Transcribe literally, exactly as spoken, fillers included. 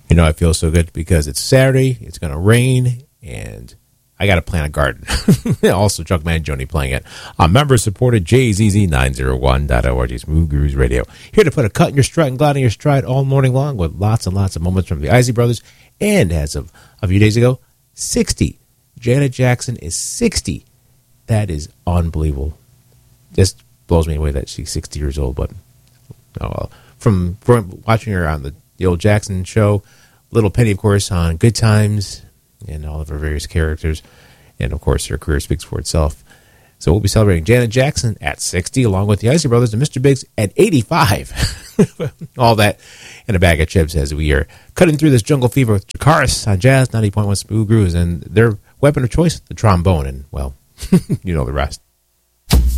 You know, I feel so good because it's Saturday, it's going to rain, and I got to plant a garden. Also, Junkman Joni playing it on member-supported J Z Z nine oh one dot org, Smooth Grooves Radio. Here to put a cut in your strut and glide in your stride all morning long with lots and lots of moments from the Isley Brothers. And as of a few days ago, sixty. Janet Jackson is sixty. That is unbelievable. Just blows me away that she's sixty years old. But oh well. From, from watching her on the, the old Jackson show, Little Penny, of course, on Good Times, and all of her various characters. And, of course, her career speaks for itself. So we'll be celebrating Janet Jackson at sixty, along with the Isley Brothers and Mister Biggs at eighty-five. All that in a bag of chips as we are cutting through this jungle fever with Jakaris on Jazz ninety point one Smooth Grooves, and their weapon of choice, the trombone. And, well, you know the rest.